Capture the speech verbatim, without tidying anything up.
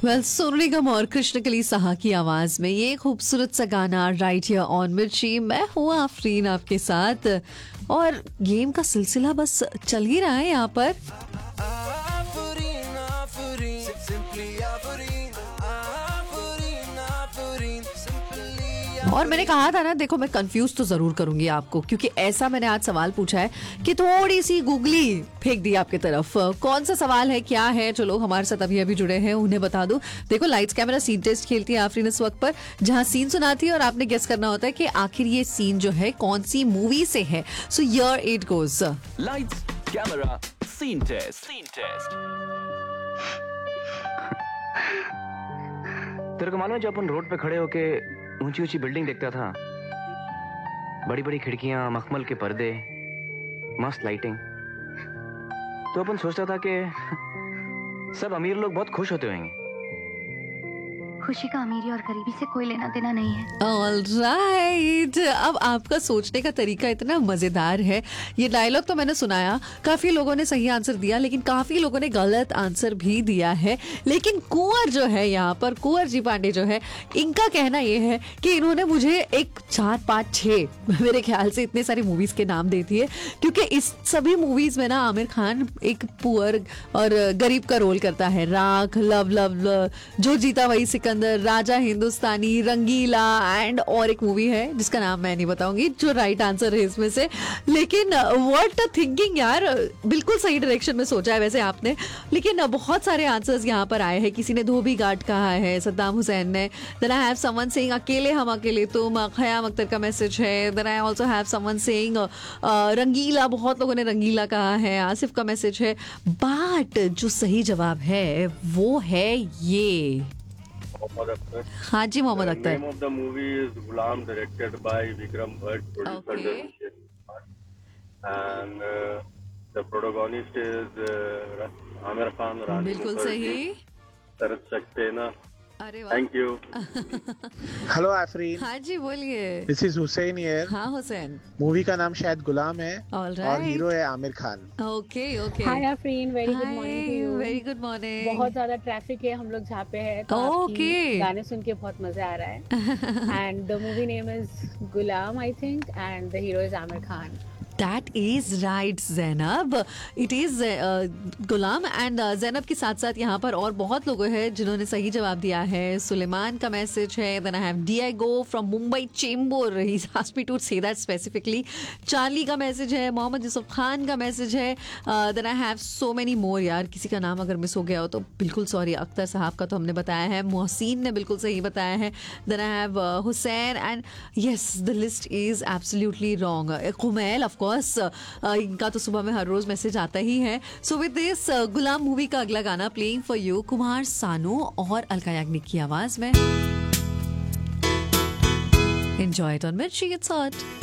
Well Sonu Nigam और कृष्ण कली साहा की आवाज में ये खूबसूरत सा गाना राइट हियर ऑन मिर्ची। मैं हूँ आफरीन आपके साथ और गेम का सिलसिला बस चल ही रहा है यहाँ पर। और मैंने कहा था ना, देखो मैं कंफ्यूज तो जरूर करूंगी आपको, क्योंकि ऐसा मैंने आज सवाल पूछा है कि थोड़ी सी गूगली फेंक दी आपकी तरफ। कौन सा सवाल है, क्या है, चलो हमारे साथ अभी अभी जुड़े हैं उन्हें बता दूं। देखो लाइट्स कैमरा सीन टेस्ट खेलती है आफरीन इस वक्त पर, जहां सीन सुनाती है और आपने गेस करना होता है कि आखिर ये सीन जो है कौन सी मूवी से है। So here it goes. Lights camera scene test scene test. तेरे को मालूम है, जब अपन रोड पे खड़े होके ऊंची ऊंची बिल्डिंग देखता था, बड़ी बड़ी खिड़कियां, मखमल के पर्दे, मस्त लाइटिंग, तो अपन सोचता था कि सब अमीर लोग बहुत खुश होते होंगे। खुशी का अमीरी और गरीबी से कोई लेना देना नहीं है। ऑलराइट, अब आपका सोचने का तरीका इतना मजेदार है। ये डायलॉग तो मैंने सुनाया, काफी लोगों ने सही आंसर दिया, लेकिन काफी लोगों ने गलत आंसर भी दिया है। लेकिन कुंवर जो है यहाँ पर, कुंवर जी पांडे जो है, इनका कहना ये है कि इन्होंने मुझे एक चार पाँच छः मेरे ख्याल से इतने सारी मूवीज के नाम दे दिए, क्योंकि इस सभी मूवीज में ना आमिर खान एक पुअर और गरीब का रोल करता है। राख, लव लव, जो जीता वही सिकंदर, राजा हिंदुस्तानी, रंगीला एंड और एक मूवी है जिसका नाम मैं नहीं बताऊंगी, जो राइट आंसर है इसमें से। लेकिन व्हाट अ थिंकिंग यार, बिल्कुल सही डायरेक्शन में सोचा है वैसे आपने। लेकिन बहुत सारे आंसर्स यहाँ पर आए हैं। किसी ने धोबी घाट कहा है, सद्दाम हुसैन ने। Then I have someone saying अकेले हम अकेले तुम, खयाम अख्तर का मैसेज है। Then I also have someone saying रंगीला, बहुत लोगों ने रंगीला कहा है। आसिफ का मैसेज है। बट जो सही जवाब है वो है ये। हाँ जी, Mohammad Akhtar. Name of the movie is Ghulam, directed by Vikram Bhatt, producer and the protagonist is Aamir Khan, रानी बिल्कुल सही। शरद सक्सेना। अरे वाह, थैंक यू। हेलो आफरीन। हाँ जी बोलिए। This is Hussain here. हाँ हुसैन। मूवी का नाम शायद गुलाम है। All right. और हीरो है Aamir Khan. Okay okay. Hi Afreen, very good morning to you. Very good morning. बहुत ज्यादा ट्रैफिक है, हम लोग जहाँ पे है, तो ओके। आपकी गाने सुन के बहुत मजा आ रहा है। And the movie name is Ghulam I think, and the hero is Aamir Khan. That is right, Zainab. It is uh, Ghulam and Zainab के साथ साथ यहाँ पर और बहुत लोग हैं जिन्होंने सही जवाब दिया है। सुलेमान का मैसेज है। Then I have Diego from Mumbai Chembur. He asked me to say that specifically. Charlie का मैसेज है। मोहम्मद यूसुफ खान का मैसेज है। uh, Then I have so many more यार, किसी का नाम अगर मिस हो गया हो तो बिल्कुल सॉरी। अख्तर साहब का तो हमने बताया है, मोहसिन ने बिल्कुल सही बताया है। Then I have uh, Hussain and yes, the list is absolutely wrong. Kumail of course, इनका तो सुबह में हर रोज मैसेज आता ही है। So with this Ghulam movie का अगला गाना playing for you, Kumar Sanu और अलका याग्निक की आवाज में। एंजॉय इट ऑन मिर्ची, इट्स हॉट।